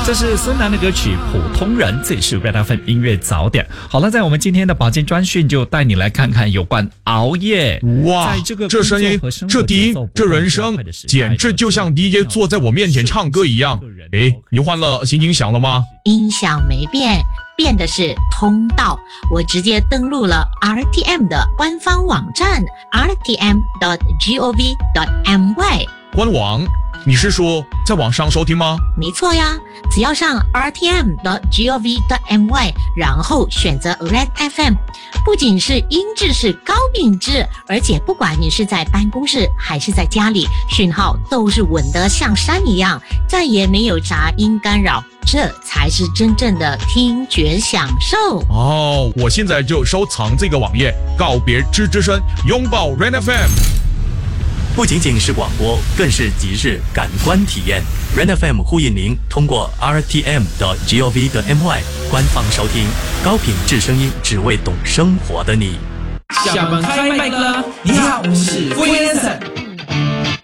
这是孙楠的歌曲《普通人》，这里是Red FM音乐早点。好了，在我们今天的保健专讯就带你来看看有关熬夜。 哇，这声音，这低音，这人声，简直就像 DJ 坐在我面前唱歌一样。诶，你换了新音响了吗？ 音响没变，变的是通道。我直接登录了 RTM 的官方网站 rtm.gov.my 官网？你是说在网上收听吗？ 没错呀，只要上 rtm.gov.my 然后选择 Red FM， 不仅是音质是高品质，而且不管你是在办公室还是在家里，讯号都是稳得像山一样，再也没有杂音干扰，这才是真正的听觉享受。 哦，我现在就收藏这个网页，告别吱吱声，拥抱 Red FM。 不仅仅是广播，更是即日感官体验。Red FM 呼应您通过 rtm.gov.my 官方收听高品质声音，只为懂生活的你。 下班开麦了，你好，我是郭先生。